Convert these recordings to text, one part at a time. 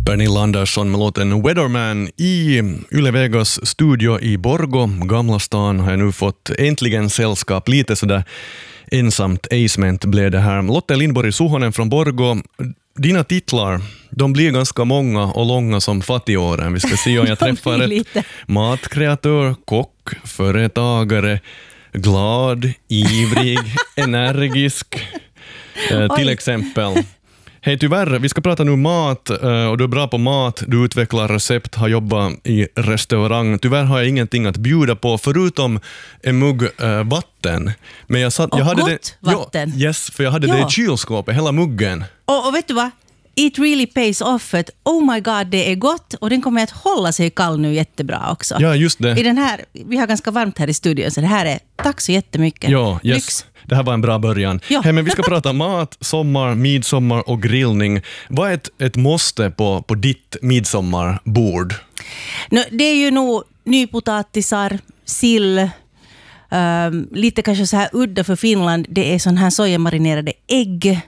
Pernilla Andersson med låten Weatherman i Yle Vegas studio i Borgå, Gamla stan, har jag nu fått äntligen sällskap. Lite sådär ensamt acement blev det här. Lotte Lindborg Suhonen från Borgå. Dina titlar, de blir ganska många och långa som fattigåren. Vi ska se om jag träffar ett matkreatör, kock, företagare, glad, ivrig, energisk, till exempel. Hej, tyvärr, vi ska prata nu mat och du är bra på mat, du utvecklar recept, har jobbat i restaurang. Tyvärr har jag ingenting att bjuda på förutom en mugg vatten. Men jag hade gott vatten? Ja, yes, för jag hade det i kylskåpet, hela muggen. Och vet du vad? It really pays off. Oh my god, det är gott och den kommer att hålla sig kall nu jättebra också. Ja, just det. I den här, vi har ganska varmt här i studion så det här är, tack så jättemycket. Ja, yes. Lyx. Det här var en bra början. Ja. Hey, men vi ska prata mat, sommar, midsommar och grillning. Vad är ett måste på ditt midsommarbord? Det är ju nog nypotatisar, sill, lite kanske så här udda för Finland. Det är sån här sojamarinerade ägg.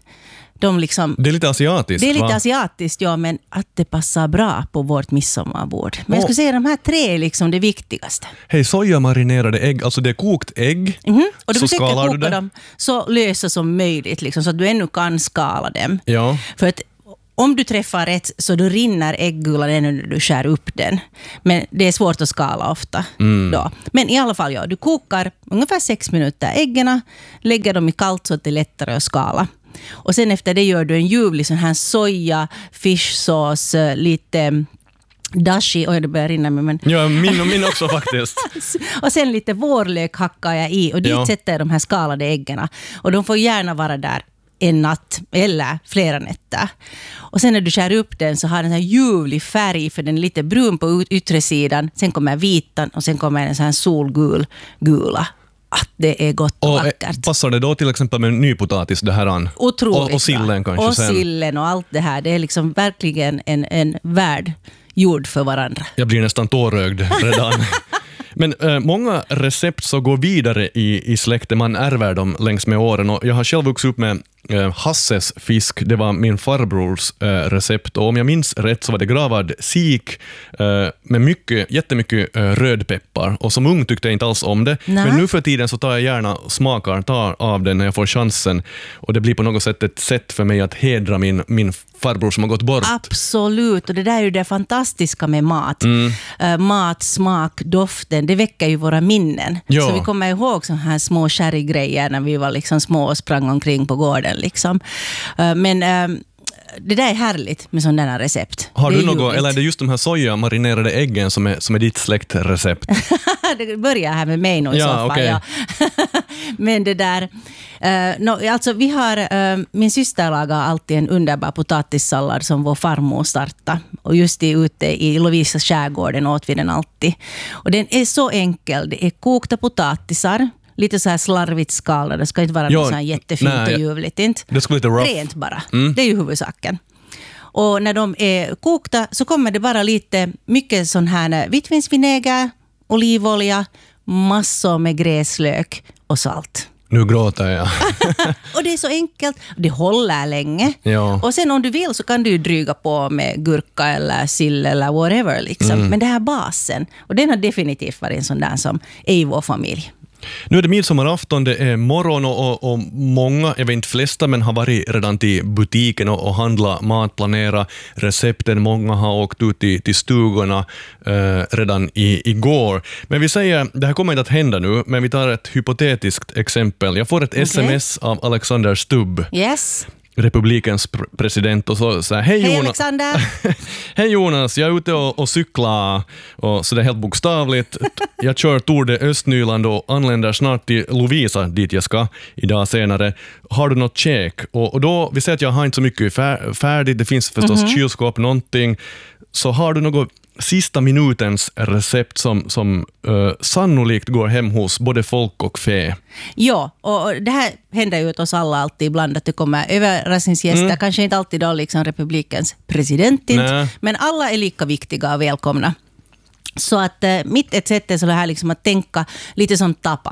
Det är lite asiatiskt, det är lite asiatiskt, ja, men att det passar bra på vårt midsommarbord. Men jag skulle säga de här tre är liksom det viktigaste. Hej, sojamarinerade ägg, alltså det är kokt ägg. Och du så försöker skalar koka du det dem så lösa som möjligt, liksom, så att du ännu kan skala dem. Ja. För att om du träffar rätt så då rinner äggulan ännu när du skär upp den. Men det är svårt att skala ofta då. Men i alla fall, ja, du kokar ungefär 6 minuter äggen, lägger dem i kallt så att det är lättare att skala. Och sen efter det gör du en ljuvlig sån här soja, fishsås, lite dashi, och det börjar rinna med. Men... Ja, min också faktiskt. Och sen lite vårlök hackar jag i och dit sätter jag de här skalade äggen. Och de får gärna vara där en natt eller flera nätter. Och sen när du skär upp den så har den en här ljuvlig färg, för den är lite brun på yttre sidan. Sen kommer vitan och sen kommer en sån här solgula. Att det är gott och vackert. Passar det då till exempel med nypotatis det här an? Otroligt och sillen kanske och sen. Och sillen och allt det här. Det är liksom verkligen en värld gjord för varandra. Jag blir nästan tårögd redan. Men många recept så går vidare i släkten. Man ärver dem längs med åren. Och jag har själv vuxit upp med Hasses fisk. Det var min farbrors recept. Och om jag minns rätt så var det gravad sik med jättemycket rödpeppar. Och som ung tyckte jag inte alls om det. Nej. Men nu för tiden så tar jag gärna tar av den när jag får chansen. Och det blir på något sätt ett sätt för mig att hedra min farbror som har gått bort. Absolut, och det där är ju det fantastiska med mat. Mat, smak, doften, det väcker ju våra minnen. Ja. Så vi kommer ihåg sådana här små sherrygrejer när vi var liksom små och sprang omkring på gården. Liksom. Men det där är härligt med sådana här recept. Har du något, eller är det just de här sojamarinerade äggen som är ditt släktrecept? Det börjar här med mig nog i så fall. Okay. Ja. Men det där... alltså vi har... min syster lagar alltid en underbar potatissallad som vår farmor startade. Och just ute i Lovisa skärgården åt vi den alltid. Och den är så enkel. Det är kokta potatisar. Lite så här slarvigt skalade. Det ska inte vara något så här jättefint och ljuvligt. Inte. Det ska lite rough. Rent bara. Det är ju huvudsaken. Och när de är kokta så kommer det bara mycket sån här vitvinsvinäger, olivolja, massor med gräslök och salt. Nu gråter jag. Och det är så enkelt. Det håller länge. Ja. Och sen om du vill så kan du dryga på med gurka eller sill eller whatever. Liksom. Men det här basen. Och den har definitivt varit en sån där som är i vår familj. Nu är det midsommarafton, det är morgon och många, jag vet inte flesta, men har varit redan till butiken och handla mat, planera recepten. Många har åkt ut till stugorna redan igår. Men vi säger, det här kommer inte att hända nu, men vi tar ett hypotetiskt exempel. Jag får ett sms av Alexander Stubb. Yes. Republikens president och så här, hej Alexander. Hej Jonas, jag är ute och cyklar och så det är helt bokstavligt. Jag kör Tour de Östnyland och anländer snart till Lovisa dit jag ska idag senare. Har du något käk? Och då, vi säger att jag har inte så mycket färdigt, det finns förstås kylskåp någonting. Så har du något sista minutens recept som sannolikt går hem hos både folk och fe? Ja, och det här händer ju åt oss alla alltid ibland att det kommer överraskningsgäster, kanske inte alltid då liksom republikens president, men alla är lika viktiga och välkomna. Så att mitt ett sätt är så här liksom att tänka lite som tapas.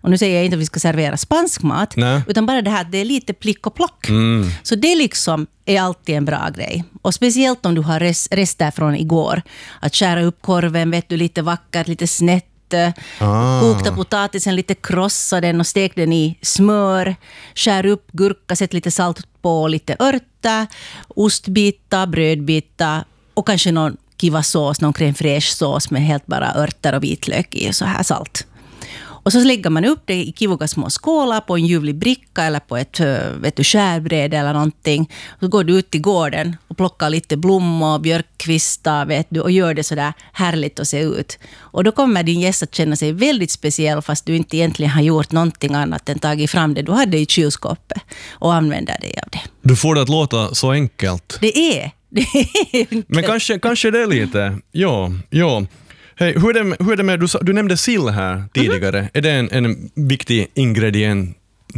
Och nu säger jag inte att vi ska servera spansk mat, utan bara det här att det är lite plick och plock. Så det liksom är alltid en bra grej. Och speciellt om du har rester från igår. Att skära upp korven, vet du, lite vackert, lite snett. Kokta potatisen, lite krossa den och stek den i smör. Skär upp gurka, sätt lite salt på, lite örter, ostbitar, brödbitar och kanske någon kiva sås, någon crème fraîche sås med helt bara örter och vitlök i, så här salt. Och så lägger man upp det i kivoga små skålar på en ljuvlig bricka eller på ett skärbräde eller någonting. Så går du ut i gården och plockar lite blommor, björkkvistar, vet du, och gör det så där härligt att se ut. Och då kommer din gäst att känna sig väldigt speciell fast du inte egentligen har gjort någonting annat än tagit fram det du hade i kylskåpet och använder dig av det. Du får det att låta så enkelt. Det är enkelt. Men kanske det är lite. Ja. Hej, hur är det med, du nämnde sill här tidigare. Är det en viktig ingrediens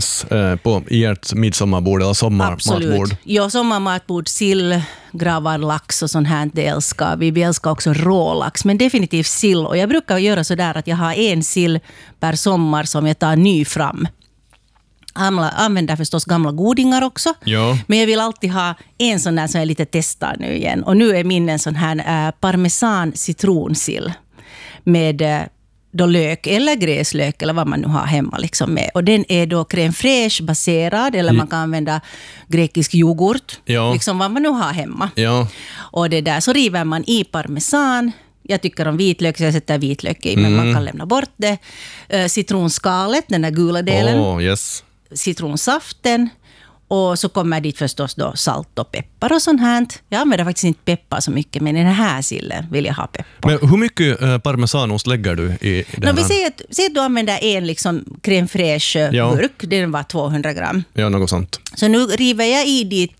i ert midsommarbord eller sommarmatbord? Absolut. Ja, sommarmatbord, sill, gravad lax och sånt här, det älskar vi. Vi älskar också rålax, men definitivt sill. Och jag brukar göra så där att jag har en sill per sommar som jag tar ny fram. Använder förstås gamla godingar också. Ja. Men jag vill alltid ha en sån där som jag lite testar nu igen. Och nu är min en sån här parmesan citronsill med då lök eller gräslök eller vad man nu har hemma liksom med. Och den är då crème fraîche baserad eller man kan använda grekisk yoghurt. Ja. Liksom vad man nu har hemma. Ja. Och det där så river man i parmesan. Jag tycker om vitlök så jag sätter vitlök i, men man kan lämna bort det. Citronskalet, den där gula delen. Yes. Citronsaften. Och så kommer dit förstås då salt och peppar och sånt här. Jag använder faktiskt inte peppar så mycket, men i den här sillen vill jag ha peppar. Men hur mycket parmesanost lägger du i den här? Vi säger att du använder en liksom crème fraîche burk. Den var 200 gram. Ja, något sånt. Så nu river jag i dit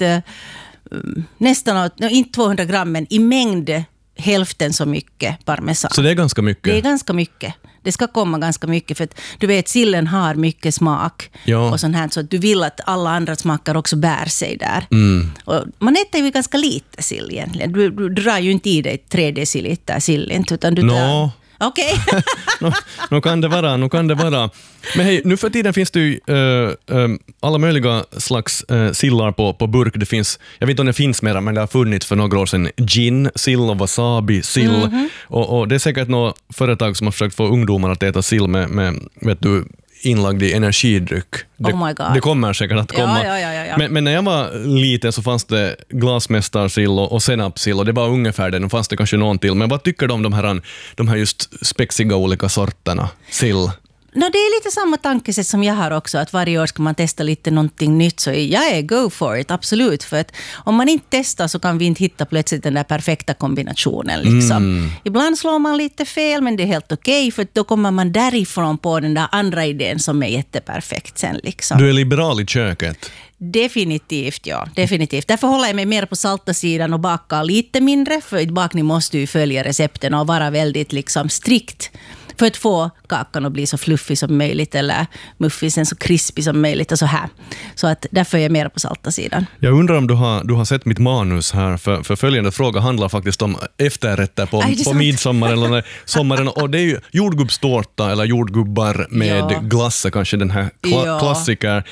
nästan, inte 200 gram, men i mängd hälften så mycket parmesan. Så det är ganska mycket? Det är ganska mycket. Det ska komma ganska mycket för att du vet, sillen har mycket smak och sånt här, så att du vill att alla andra smaker också bär sig där. Och man äter ju ganska lite sill egentligen. Du drar ju inte i dig 3 deciliter sill inte, utan du tar... Okej. Nu kan det vara. Men hej, nu för tiden finns det ju alla möjliga slags sillar på burk. Det finns, jag vet inte om det finns mera, men det har funnits för några år sedan gin-sill och wasabi-sill. Och det är säkert något företag som har försökt få ungdomar att äta sill med vet du, inlagd i energidryck. Det kommer säkert att komma. Ja. Men när jag var liten så fanns det glasmästarsill och senapssill och det var ungefär det. Nu fanns det kanske någon till. Men vad tycker du om de här just spexiga olika sorterna sill? Det är lite samma tankesätt som jag har också, att varje år ska man testa lite någonting nytt, så jag är go for it, absolut. För att om man inte testar så kan vi inte hitta plötsligt den där perfekta kombinationen. Liksom. Ibland slår man lite fel, men det är helt okej, för då kommer man därifrån på den där andra idén som är jätteperfekt sen. Liksom. Du är liberal i köket. Definitivt, ja. Definitivt. Därför håller jag mig mer på salta sidan och bakar lite mindre, för i bakning måste ju följa recepten och vara väldigt liksom strikt för att få kakan att bli så fluffig som möjligt eller muffisen så krispig som möjligt och så här. Så att därför är jag mer på salta sidan. Jag undrar om du har sett mitt manus här, för följande fråga handlar faktiskt om efterrätter på midsommar eller sommaren, och det är ju jordgubbstårta eller jordgubbar med glass, kanske den här klassiker.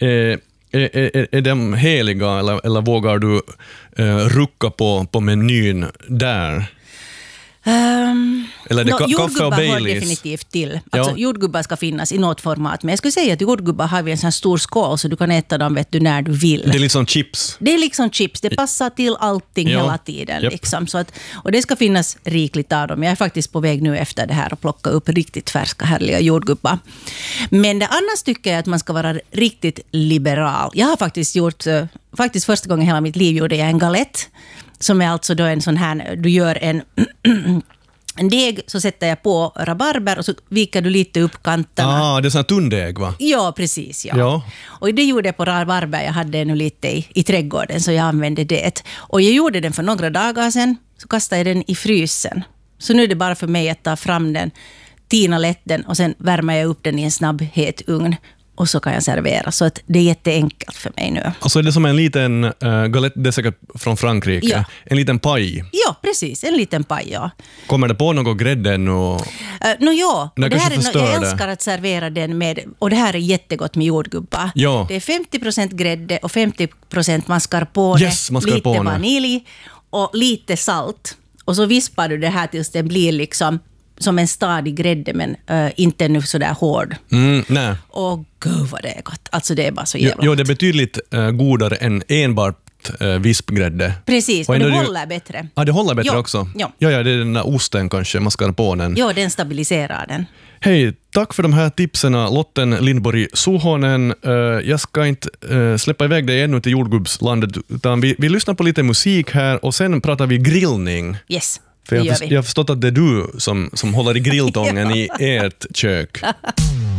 Är de heliga eller vågar du rucka på menyn där? Eller det kaffe och Baileys? Hör definitivt till. Alltså, jordgubbar ska finnas i något format. Men jag skulle säga att jordgubbar har vi en sån här stor skål så du kan äta dem när du vill. Det är liksom chips. Det är liksom chips. Det passar till allting hela tiden. Liksom. Så att, och det ska finnas rikligt av dem. Jag är faktiskt på väg nu efter det här och plocka upp riktigt färska, härliga jordgubbar. Men det annars tycker jag att man ska vara riktigt liberal. Jag har faktiskt gjort, första gången i hela mitt liv gjorde jag en galette. Som är alltså då en sån här, du gör en deg, så sätter jag på rabarber och så viker du lite upp kanterna. Det är sån här tunndeg, va? Ja, precis. Ja. Och det gjorde jag på rabarber. Jag hade nu lite i trädgården, så jag använde det. Och jag gjorde den för några dagar sedan, så kastade jag den i frysen. Så nu är det bara för mig att ta fram den, tina lätt den och sen värmer jag upp den i en snabb het ugn. och så kan jag servera. Så att det är jätteenkelt för mig nu. Alltså är det som en liten galette, det är säkert från Frankrike, Ja. en liten paj. Ja, precis. En liten paj, ja. Kommer det på något grädde nu? Ja, Det och det här kanske är, förstör jag det. älskar att servera den med, och det här är jättegott med jordgubbar. Ja. Det är 50% grädde och 50% mascarpone, Yes, mascarpone. lite vanilj och lite salt. Och så vispar du det här tills det blir liksom som en stadig grädde, men inte nu sådär hård. Nej. Och gud vad det är gott. Alltså det är bara så jävla Jo, gott. det är betydligt godare än enbart vispgrädde. Precis, Och och det ändå håller bättre. Ja, det håller bättre Ja, också. ja. Ja, det är den där osten kanske, mascarponen. Ja, den stabiliserar den. Hej, tack för de här tipsen, Lotten Lindborg Suhonen. Jag ska inte släppa iväg dig ännu till jordgubbslandet, utan vi lyssnar på lite musik här och sen pratar vi grillning. Yes, För det jag gör vi. har förstått att det är du som håller i grilltången i ert kök.